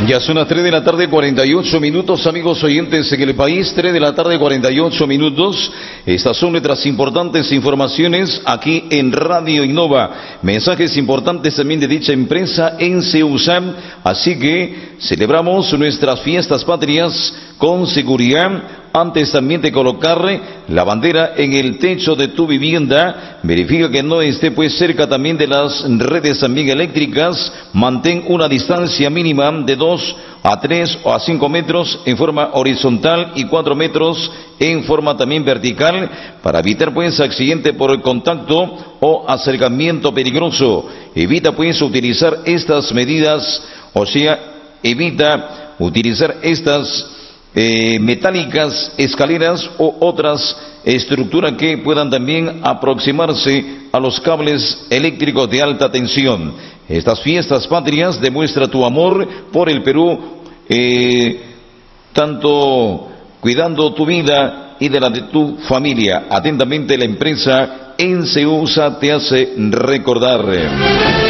Ya son las 3 de la tarde, 48 minutos, amigos oyentes en el país, 3 de la tarde, 48 minutos. Estas son nuestras importantes informaciones aquí en Radio Innova. Mensajes importantes también de dicha empresa en CEUSAM. Así que celebramos nuestras fiestas patrias con seguridad. Antes también de colocar la bandera en el techo de tu vivienda, verifica que no esté pues cerca también de las redes también eléctricas. Mantén una distancia mínima de 2 a 3 o a 5 metros en forma horizontal y 4 metros en forma también vertical para evitar pues accidente por el contacto o acercamiento peligroso. Evita pues utilizar estas medidas, o sea, evita utilizar estas metálicas, escaleras o otras estructuras que puedan también aproximarse a los cables eléctricos de alta tensión. Estas fiestas patrias demuestra tu amor por el Perú, tanto cuidando tu vida y de la de tu familia. Atentamente, la empresa en CEUSA te hace recordar.